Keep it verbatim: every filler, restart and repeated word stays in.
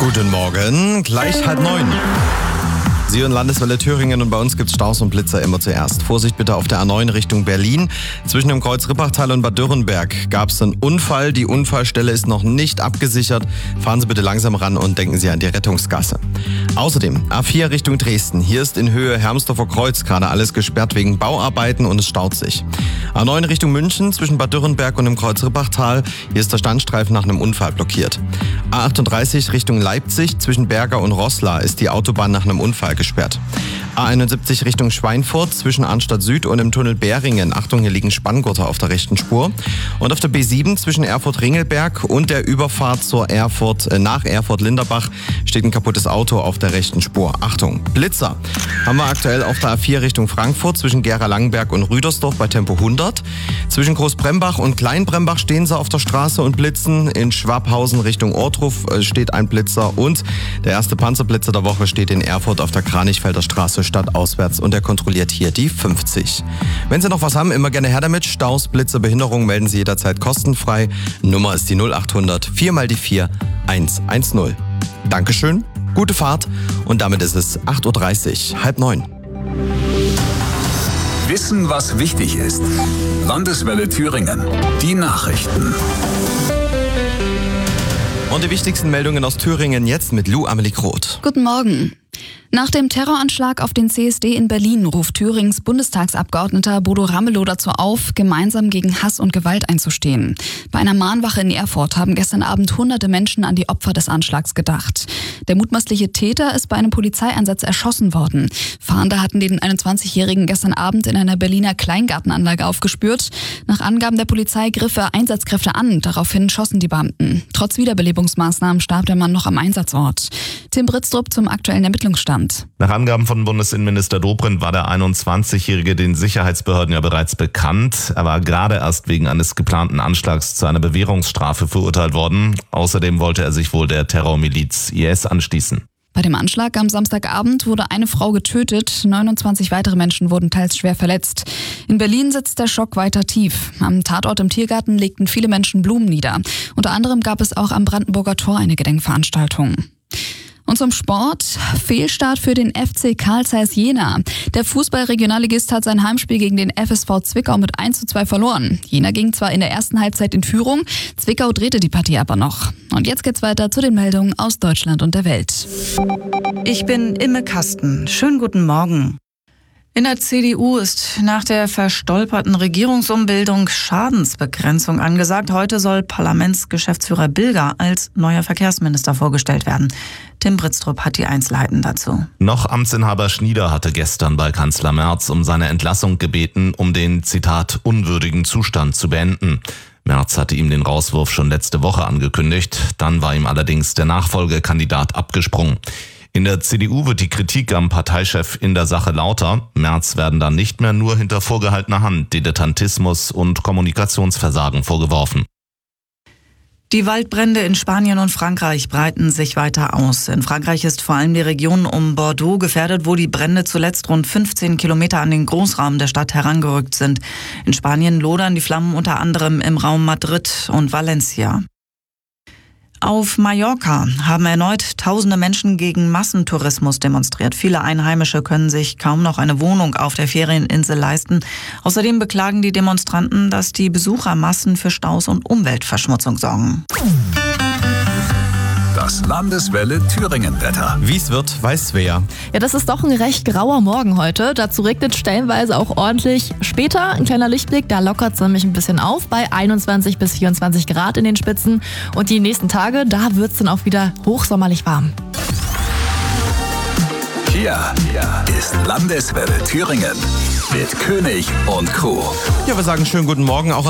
Guten Morgen, gleich halb neun. Sie hören Landeswelle Thüringen und bei uns gibt's Staus und Blitzer immer zuerst. Vorsicht bitte auf der A neun Richtung Berlin. Zwischen dem Kreuz Rippachtal und Bad Dürrenberg gab's einen Unfall. Die Unfallstelle ist noch nicht abgesichert. Fahren Sie bitte langsam ran und denken Sie an die Rettungsgasse. Außerdem A vier Richtung Dresden. Hier ist in Höhe Hermsdorfer Kreuz gerade alles gesperrt wegen Bauarbeiten und es staut sich. A neun Richtung München zwischen Bad Dürrenberg und dem Kreuz Rippachtal. Hier ist der Standstreifen nach einem Unfall blockiert. A achtunddreißig Richtung Leipzig zwischen Berger und Roßla ist die Autobahn nach einem Unfall gesperrt. A einundsiebzig Richtung Schweinfurt zwischen Arnstadt Süd und dem Tunnel Bäringen. Achtung, hier liegen Spanngurte auf der rechten Spur. Und auf der B sieben zwischen Erfurt-Ringelberg und der Überfahrt zur Erfurt, äh, nach Erfurt-Linderbach steht ein kaputtes Auto auf der rechten Spur. Achtung, Blitzer haben wir aktuell auf der A vier Richtung Frankfurt zwischen Gera-Langenberg und Rüdersdorf bei Tempo hundert. Zwischen Großbrembach und Kleinbrembach stehen sie auf der Straße und blitzen. In Schwabhausen Richtung Ortruf äh, steht ein Blitzer und der erste Panzerblitzer der Woche steht in Erfurt auf der Kranichfelder Straße stadtauswärts und der kontrolliert hier die fünfzig. Wenn Sie noch was haben, immer gerne her damit. Staus, Blitze, Behinderung melden Sie jederzeit kostenfrei. Nummer ist die null achthundert vier mal die vier eins eins null. Dankeschön, gute Fahrt und damit ist es acht Uhr dreißig, halb neun. Wissen, was wichtig ist. Landeswelle Thüringen. Die Nachrichten. Und die wichtigsten Meldungen aus Thüringen jetzt mit Lou Amelie Groth. Guten Morgen. Nach dem Terroranschlag auf den C S D in Berlin ruft Thürings Bundestagsabgeordneter Bodo Ramelow dazu auf, gemeinsam gegen Hass und Gewalt einzustehen. Bei einer Mahnwache in Erfurt haben gestern Abend hunderte Menschen an die Opfer des Anschlags gedacht. Der mutmaßliche Täter ist bei einem Polizeieinsatz erschossen worden. Fahnder hatten den einundzwanzigjährigen gestern Abend in einer Berliner Kleingartenanlage aufgespürt. Nach Angaben der Polizei griff er Einsatzkräfte an, daraufhin schossen die Beamten. Trotz Wiederbelebungsmaßnahmen starb der Mann noch am Einsatzort. Tim Britztrup zum aktuellen Ermittlungsstand. Nach Angaben von Bundesinnenminister Dobrindt war der einundzwanzigjährige den Sicherheitsbehörden ja bereits bekannt. Er war gerade erst wegen eines geplanten Anschlags zu einer Bewährungsstrafe verurteilt worden. Außerdem wollte er sich wohl der Terrormiliz I S anschließen. Bei dem Anschlag am Samstagabend wurde eine Frau getötet, neunundzwanzig weitere Menschen wurden teils schwer verletzt. In Berlin sitzt der Schock weiter tief. Am Tatort im Tiergarten legten viele Menschen Blumen nieder. Unter anderem gab es auch am Brandenburger Tor eine Gedenkveranstaltung. Und zum Sport. Fehlstart für den F C Carl Zeiss Jena. Der Fußball-Regionalligist hat sein Heimspiel gegen den F S V Zwickau mit eins zu zwei verloren. Jena ging zwar in der ersten Halbzeit in Führung, Zwickau drehte die Partie aber noch. Und jetzt geht's weiter zu den Meldungen aus Deutschland und der Welt. Ich bin Imme Kasten. Schönen guten Morgen. In der C D U ist nach der verstolperten Regierungsumbildung Schadensbegrenzung angesagt. Heute soll Parlamentsgeschäftsführer Bilger als neuer Verkehrsminister vorgestellt werden. Tim Britztrup hat die Einzelheiten dazu. Noch Amtsinhaber Schnieder hatte gestern bei Kanzler Merz um seine Entlassung gebeten, um den, Zitat, unwürdigen Zustand zu beenden. Merz hatte ihm den Rauswurf schon letzte Woche angekündigt. Dann war ihm allerdings der Nachfolgekandidat abgesprungen. In der C D U wird die Kritik am Parteichef in der Sache lauter. Merz werden dann nicht mehr nur hinter vorgehaltener Hand Dilettantismus und Kommunikationsversagen vorgeworfen. Die Waldbrände in Spanien und Frankreich breiten sich weiter aus. In Frankreich ist vor allem die Region um Bordeaux gefährdet, wo die Brände zuletzt rund fünfzehn Kilometer an den Großraum der Stadt herangerückt sind. In Spanien lodern die Flammen unter anderem im Raum Madrid und Valencia. Auf Mallorca haben erneut tausende Menschen gegen Massentourismus demonstriert. Viele Einheimische können sich kaum noch eine Wohnung auf der Ferieninsel leisten. Außerdem beklagen die Demonstranten, dass die Besuchermassen für Staus und Umweltverschmutzung sorgen. Das Landeswelle Thüringen-Wetter. Wie es wird, weiß wer. Ja, das ist doch ein recht grauer Morgen heute. Dazu regnet stellenweise auch ordentlich. Später ein kleiner Lichtblick, da lockert es nämlich ein bisschen auf bei einundzwanzig bis vierundzwanzig Grad in den Spitzen. Und die nächsten Tage, da wird es dann auch wieder hochsommerlich warm. Hier ist Landeswelle Thüringen mit König und Crew. Ja, wir sagen schönen guten Morgen auch